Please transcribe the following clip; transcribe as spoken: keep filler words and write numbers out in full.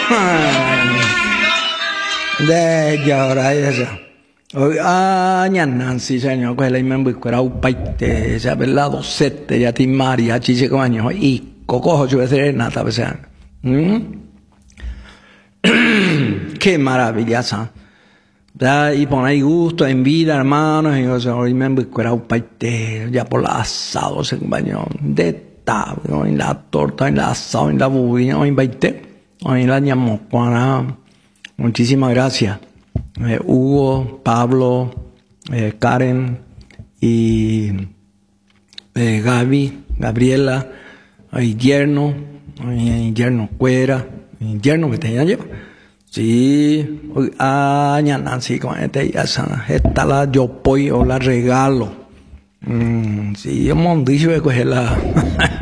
De ya ahora esa. Ah, ya Nancy, señor, que la imagen buscará un paite, se ha velado sette, ya ti Maria, chiche coño, y cocojo, yo voy a hacer nada, pues, qué maravillosa. Y ponéis gusto en vida, hermanos, y yo me buscará un paite, ya por la asado, se compañero, de tablo, en la torta, en la asado, en la bubina, en baite, en la ñamocuana. Muchísimas gracias. Eh, Hugo, Pablo, eh, Karen y eh, Gaby, Gabriela, hay yerno, hay yerno cuera, hay yerno que te lleva. Sí, ah, ya Nancy, con este ya sana, esta la yo pollo la regalo. Mm, sí, hemos dicho que coger la